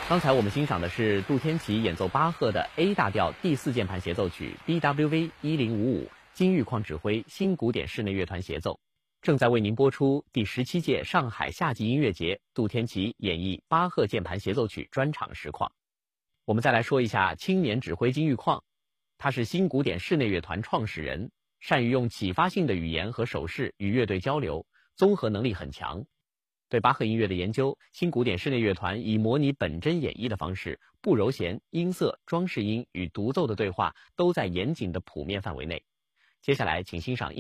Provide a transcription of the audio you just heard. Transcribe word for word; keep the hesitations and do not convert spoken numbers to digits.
刚才我们欣赏的是杜天琪演奏巴赫的 A 大调第四键盘协奏曲 B W V 一零五五，金玉矿指挥新古典室内乐团协奏。正在为您播出第十七届上海夏季音乐节杜天琪演绎巴赫键盘协奏曲专场实况。我们再来说一下青年指挥金玉矿，他是新古典室内乐团创始人，善于用启发性的语言和手势与乐队交流，综合能力很强。对巴赫音乐的研究，新古典室内乐团以模拟本真演绎的方式，不揉弦、音色、装饰音与独奏的对话都在严谨的谱面范围内。接下来请欣赏